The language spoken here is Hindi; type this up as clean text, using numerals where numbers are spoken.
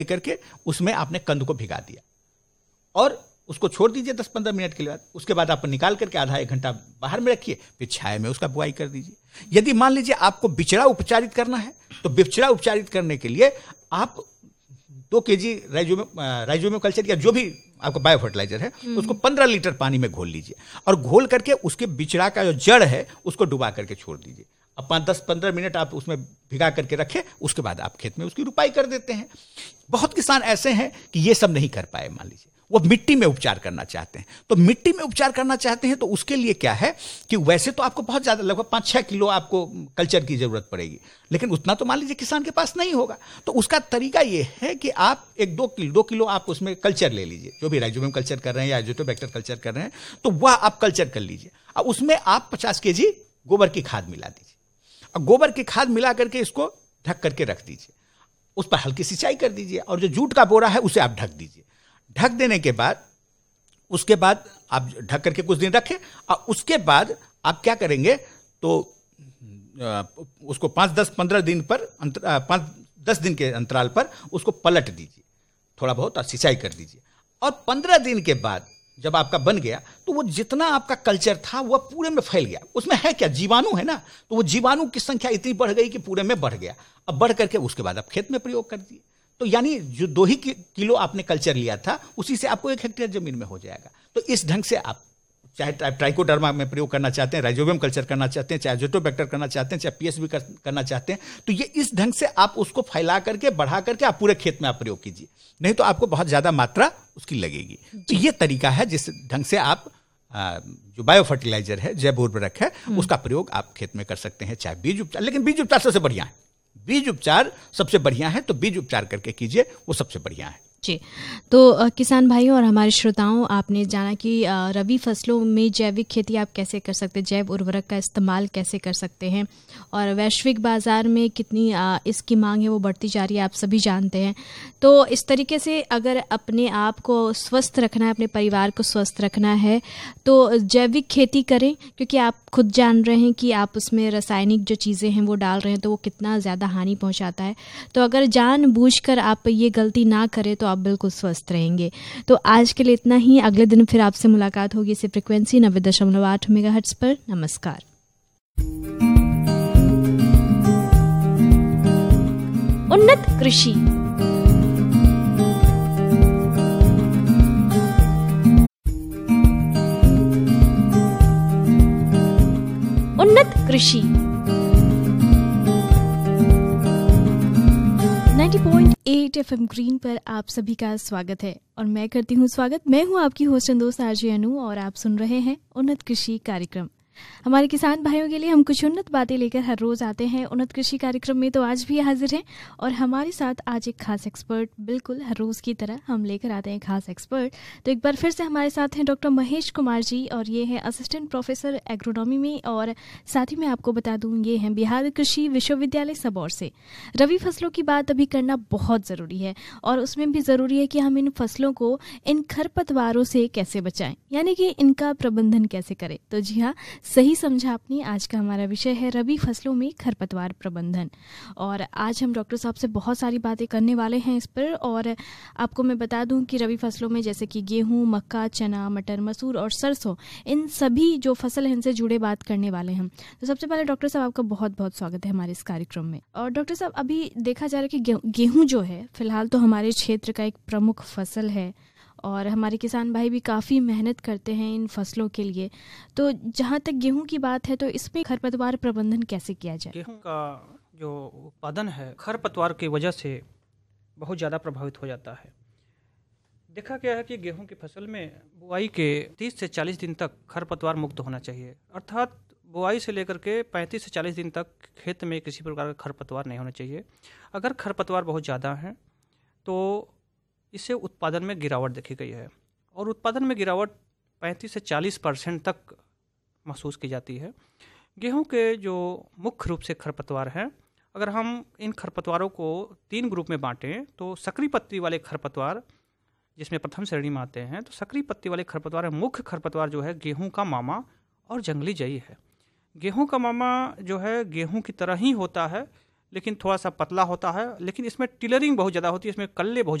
करके उसमें आपने कंद को भिगा दिया और उसको छोड़ दीजिए 10-15 मिनट के बाद। उसके बाद आप निकाल करके आधा 1 घंटा बाहर में रखिए, फिर छाया में उसका बुआई कर दीजिए। यदि मान लीजिए आपको बिचड़ा उपचारित करना है तो बिचड़ा उपचारित करने के लिए आप 2 kg राइजोबियम कल्चर या जो भी आपका बायो फर्टिलाइजर है उसको 15 लीटर पानी में घोल लीजिए और घोल करके उसके बिचड़ा का जो जड़ है उसको डुबा करके छोड़ दीजिए। अब 10-15 मिनट आप उसमें भिगा करके रखें, उसके बाद आप खेत में उसकी रुपाई कर देते हैं। बहुत किसान ऐसे हैं कि ये सब नहीं कर पाए, मान लीजिए वो मिट्टी में उपचार करना चाहते हैं। तो मिट्टी में उपचार करना चाहते हैं तो उसके लिए क्या है कि वैसे तो आपको बहुत ज्यादा लगभग 5-6 किलो आपको कल्चर की जरूरत पड़ेगी, लेकिन उतना तो मान लीजिए किसान के पास नहीं होगा। तो उसका तरीका ये है कि आप 2 किलो आप उसमें कल्चर ले लीजिए, जो भी राइजोबियम कल्चर कर रहे हैं या एजोटोबैक्टर कल्चर कर रहे हैं तो वह आप कल्चर कर लीजिए। अब उसमें आप 50 kg गोबर की खाद मिला दीजिए और गोबर की खाद मिला करके इसको ढक करके रख दीजिए। उस पर हल्की सिंचाई कर दीजिए और जो जूट का बोरा है उसे आप ढक दीजिए। ढक देने के बाद उसके बाद आप ढक करके कुछ दिन रखें और उसके बाद आप क्या करेंगे तो उसको 5-10-15 दिन पर 5-10 दिन के अंतराल पर उसको पलट दीजिए, थोड़ा बहुत सिंचाई कर दीजिए। और 15 दिन के बाद जब आपका बन गया तो वो जितना आपका कल्चर था वह पूरे में फैल गया। उसमें है क्या, जीवाणु है ना, तो वो जीवाणु की संख्या इतनी बढ़ गई कि पूरे में बढ़ गया। अब बढ़ करके उसके बाद आप खेत में प्रयोग कर दिए तो यानी जो 2 ही किलो आपने कल्चर लिया था उसी से आपको 1 हेक्टेयर जमीन में हो जाएगा। तो इस ढंग से आप चाहे ट्राइकोडर्मा में प्रयोग करना चाहते हैं, राइजोबियम कल्चर करना चाहते हैं, चाहे एजोटोबैक्टर करना चाहते हैं, चाहे पीएसबी करना चाहते हैं, तो ये इस ढंग से आप उसको फैला करके बढ़ा करके आप पूरे खेत में आप प्रयोग कीजिए, नहीं तो आपको बहुत ज्यादा मात्रा उसकी लगेगी। तो ये तरीका है जिस ढंग से आप जो बायो फर्टिलाइजर है, जैव उर्वरक है, उसका प्रयोग आप खेत में कर सकते हैं। चाहे बीज उपचार, लेकिन बीज उपचार सबसे बढ़िया है, बीज उपचार सबसे बढ़िया है, तो बीज उपचार करके कीजिए, वो सबसे बढ़िया है जी। तो किसान भाइयों और हमारे श्रोताओं, आपने जाना कि रबी फसलों में जैविक खेती आप कैसे कर सकते हैं, जैव उर्वरक का इस्तेमाल कैसे कर सकते हैं और वैश्विक बाज़ार में कितनी इसकी मांग है वो बढ़ती जा रही है, आप सभी जानते हैं। तो इस तरीके से अगर अपने आप को स्वस्थ रखना है, अपने परिवार को स्वस्थ रखना है तो जैविक खेती करें, क्योंकि आप खुद जान रहे हैं कि आप उसमें रासायनिक जो चीज़ें हैं वो डाल रहे हैं तो वो कितना ज़्यादा हानि पहुँचाता है। तो अगर जानबूझकर आप ये गलती ना करें तो आप बिल्कुल स्वस्थ रहेंगे। तो आज के लिए इतना ही, अगले दिन फिर आपसे मुलाकात होगी इसी फ्रिक्वेंसी 90.8 मेगाहर्ट्ज पर। नमस्कार। उन्नत कृषि, उन्नत कृषि 90.8 FM ग्रीन पर आप सभी का स्वागत है और मैं करती हूँ स्वागत। मैं हूँ आपकी होस्ट दोस्त आरजे अनु और आप सुन रहे हैं उन्नत कृषि कार्यक्रम। हमारे किसान भाइयों के लिए हम कुछ उन्नत बातें लेकर हर रोज आते हैं उन्नत कृषि कार्यक्रम में। तो आज भी हाजिर हैं और हमारे साथ आज एक खास एक्सपर्ट, बिल्कुल हर रोज की तरह हम लेकर आते हैं खास एक्सपर्ट। तो एक बार फिर से हमारे साथ हैं डॉक्टर महेश कुमार जी और ये है असिस्टेंट प्रोफेसर एग्रोनॉमी में, और साथ ही मैं आपको बता दूं ये हैं बिहार कृषि विश्वविद्यालय सबौर से। रबी फसलों की बात अभी करना बहुत ज़रूरी है और उसमें भी ज़रूरी है कि हम इन फसलों को इन खरपतवारों से कैसे बचाएं, यानी कि इनका प्रबंधन कैसे करें। तो जी हाँ, सही समझा आपने। आज का हमारा विषय है रबी फसलों में खरपतवार प्रबंधन और आज हम डॉक्टर साहब से बहुत सारी बातें करने वाले हैं इस पर। और आपको मैं बता दूं कि रबी फसलों में जैसे कि गेहूं, मक्का, चना, मटर, मसूर और सरसों, इन सभी जो फसल है इनसे जुड़े बात करने वाले हैं। तो सबसे पहले डॉक्टर साहब आपका बहुत बहुत स्वागत है हमारे इस कार्यक्रम में। और डॉक्टर साहब, अभी देखा जा रहा है कि गेहूँ जो है फिलहाल तो हमारे क्षेत्र का एक प्रमुख फसल है और हमारे किसान भाई भी काफ़ी मेहनत करते हैं इन फसलों के लिए। तो जहाँ तक गेहूं की बात है तो इसमें खरपतवार प्रबंधन कैसे किया जाए? गेहूं का जो उत्पादन है खरपतवार की वजह से बहुत ज़्यादा प्रभावित हो जाता है। देखा गया है कि गेहूं की फसल में बुआई के 30 से 40 दिन तक खरपतवार मुक्त होना चाहिए, अर्थात बुआई से लेकर के 35 से 40 दिन तक खेत में किसी प्रकार का खरपतवार नहीं होना चाहिए। अगर खरपतवार बहुत ज़्यादा हैं तो इससे उत्पादन में गिरावट देखी गई है और उत्पादन में गिरावट 35 से 40% तक महसूस की जाती है। गेहूं के जो मुख्य रूप से खरपतवार हैं, अगर हम इन खरपतवारों को 3 ग्रुप में बांटें तो सक्रिय पत्ती वाले खरपतवार जिसमें प्रथम श्रेणी में आते हैं, तो सक्रिय पत्ती वाले खरपतवार मुख्य खरपतवार जो है गेहूं का मामा और जंगली जई है। गेहूं का मामा जो है गेहूं की तरह ही होता है, लेकिन थोड़ा सा पतला होता है, लेकिन इसमें टिलरिंग बहुत ज़्यादा होती है, इसमें कल्ले बहुत